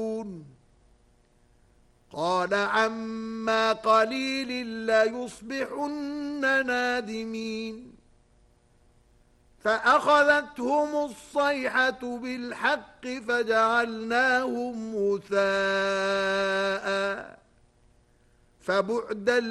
قال عما قليل ليصبحن نادمين فأخذتهم الصيحة بالحق فجعلناهم غثاء فبعدا